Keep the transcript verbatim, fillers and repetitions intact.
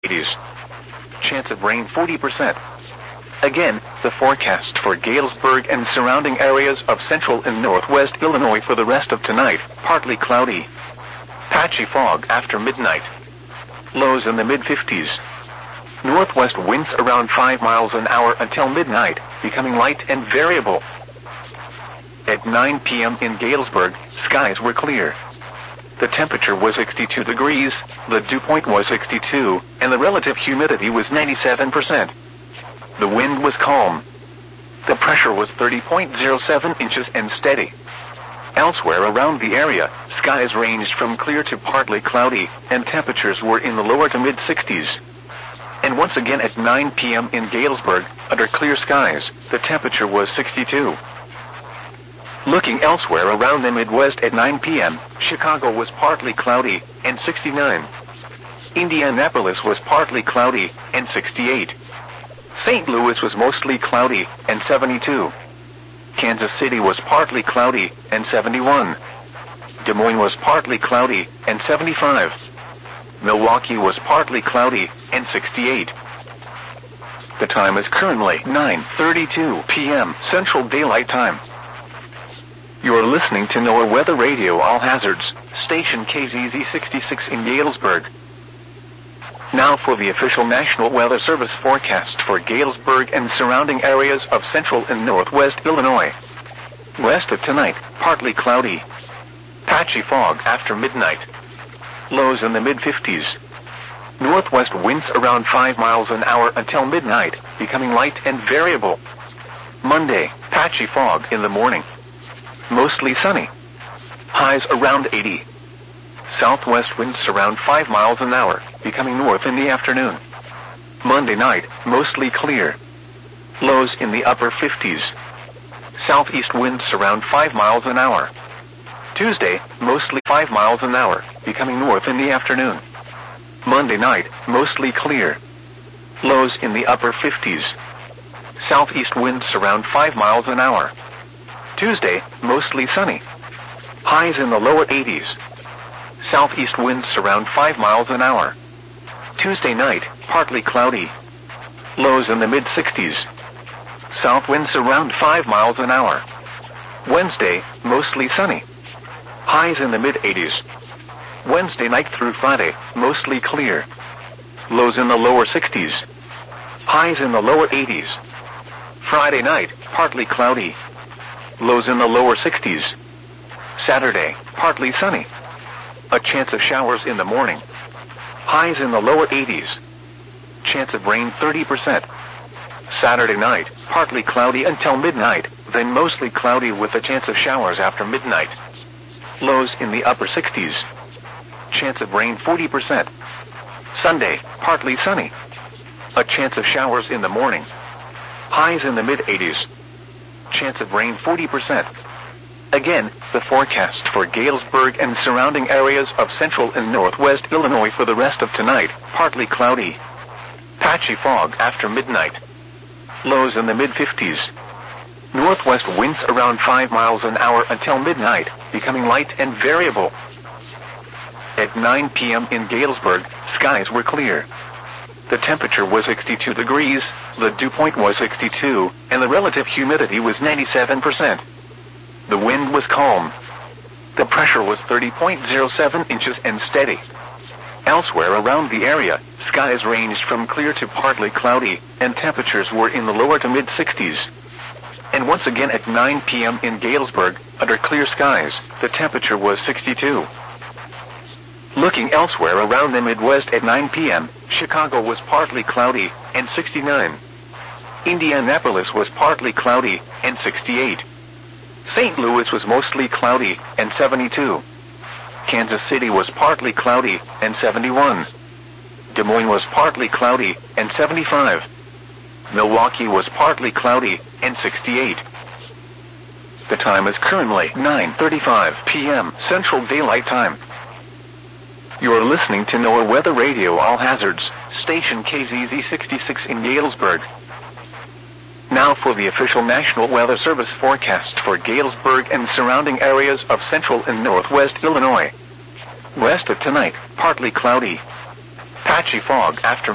eighties. Chance of rain forty percent. Again, the forecast for Galesburg and surrounding areas of central and northwest Illinois for the rest of tonight: partly cloudy. Patchy fog after midnight. Lows in the mid fifties. Northwest winds around five miles an hour until midnight, becoming light and variable. At nine p m in Galesburg, skies were clear. The temperature was sixty-two degrees, the dew point was sixty-two, and the relative humidity was ninety-seven percent. The wind was calm. The pressure was thirty point zero seven inches and steady. Elsewhere around the area, skies ranged from clear to partly cloudy, and temperatures were in the lower to mid sixties. And once again at nine p m in Galesburg, under clear skies, the temperature was sixty-two. Looking elsewhere around the Midwest at nine p m, Chicago was partly cloudy, and sixty-nine. Indianapolis was partly cloudy, and sixty-eight. Saint Louis was mostly cloudy, and seventy-two. Kansas City was partly cloudy, and seventy-one. Des Moines was partly cloudy, and seventy-five. Milwaukee was partly cloudy, and sixty-eight. The time is currently nine thirty-two p m Central Daylight Time. You are listening to NOAA Weather Radio All Hazards, station K Z Z sixty-six in Galesburg. Now for the official National Weather Service forecast for Galesburg and surrounding areas of central and northwest Illinois. West of tonight, partly cloudy. Patchy fog after midnight. Lows in the mid fifties. Northwest winds around five miles an hour until midnight, becoming light and variable. Monday, patchy fog in the morning. Mostly sunny. Highs around eighty. Southwest winds around five miles an hour, becoming north in the afternoon. Monday night, mostly clear. Lows in the upper fifties. Southeast winds around five miles an hour. Tuesday, mostly five miles an hour, becoming north in the afternoon. Monday night, mostly clear. Lows in the upper fifties. Southeast winds around five miles an hour. Tuesday, mostly sunny. Highs in the lower eighties. Southeast winds around five miles an hour. Tuesday night, partly cloudy. Lows in the mid sixties. South winds around five miles an hour. Wednesday, mostly sunny. Highs in the mid eighties. Wednesday night through Friday, mostly clear. Lows in the lower sixties. Highs in the lower eighties. Friday night, partly cloudy. Lows in the lower sixties. Saturday, partly sunny. A chance of showers in the morning. Highs in the lower eighties. Chance of rain thirty percent. Saturday night, partly cloudy until midnight, then mostly cloudy with a chance of showers after midnight. Lows in the upper sixties. Chance of rain forty percent. Sunday, partly sunny. A chance of showers in the morning. Highs in the mid eighties. Chance of rain forty percent. Again, the forecast for Galesburg and surrounding areas of central and northwest Illinois for the rest of tonight: partly cloudy. Patchy fog after midnight. Lows in the mid fifties. Northwest winds around five miles an hour until midnight, becoming light and variable. At nine p m in Galesburg, skies were clear. The temperature was sixty-two degrees, the dew point was sixty-two, and the relative humidity was ninety-seven percent. The wind was calm. The pressure was thirty point zero seven inches and steady. Elsewhere around the area, skies ranged from clear to partly cloudy, and temperatures were in the lower to mid sixties. And once again at nine p m in Galesburg, under clear skies, the temperature was sixty-two. Looking elsewhere around the Midwest at nine p m, Chicago was partly cloudy, and sixty-nine. Indianapolis was partly cloudy, and sixty-eight. Saint Louis was mostly cloudy, and seventy-two. Kansas City was partly cloudy, and seventy-one. Des Moines was partly cloudy, and seventy-five. Milwaukee was partly cloudy, and sixty-eight. The time is currently nine thirty-five p m Central Daylight Time. You are listening to NOAA Weather Radio All Hazards, station K Z Z sixty-six in Galesburg. Now for the official National Weather Service forecast for Galesburg and surrounding areas of central and northwest Illinois. West of tonight, partly cloudy. Patchy fog after